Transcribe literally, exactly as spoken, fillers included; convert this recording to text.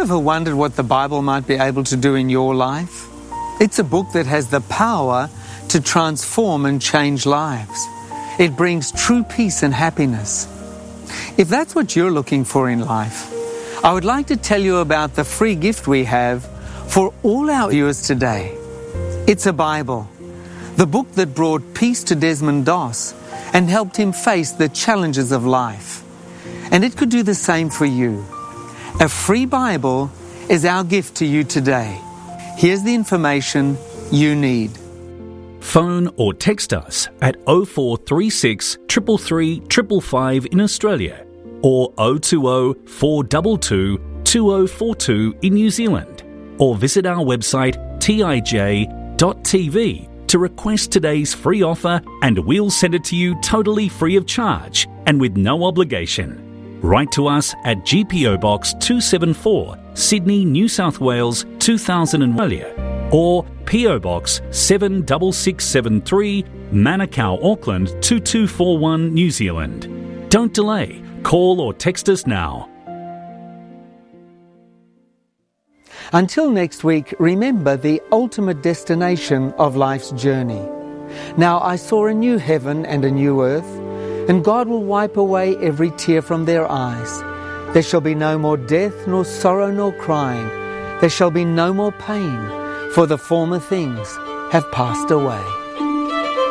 ever wondered what the Bible might be able to do in your life? It's a book that has the power to transform and change lives. It brings true peace and happiness. If that's what you're looking for in life, I would like to tell you about the free gift we have for all our viewers today. It's a Bible, the book that brought peace to Desmond Doss and helped him face the challenges of life. And it could do the same for you. A free Bible is our gift to you today. Here's the information you need. Phone or text us at oh four three six, three three three, five five in Australia or oh two oh, four two two, two oh four two in New Zealand, or visit our website t i j dot t v to request today's free offer, and we'll send it to you totally free of charge and with no obligation. Write to us at G P O Box two seven four, Sydney, New South Wales two thousand Australia, or P O Box seven six six seven three, Manukau, Auckland two two four one, New Zealand. Don't delay. Call or text us now. Until next week, remember the ultimate destination of life's journey. Now I saw a new heaven and a new earth, and God will wipe away every tear from their eyes. There shall be no more death, nor sorrow, nor crying. There shall be no more pain, for the former things have passed away.